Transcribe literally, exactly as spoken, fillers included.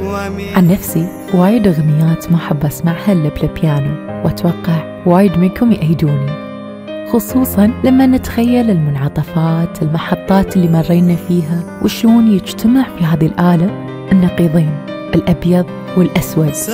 عن نفسي وايد أغنيات ما أحب أسمعها إلا بالبيانو، وأتوقع وايد منكم يأيدوني، خصوصاً لما نتخيل المنعطفات، المحطات اللي مرينا فيها، وشلون يجتمع في هذه الآلة النقيضين الأبيض والأسود.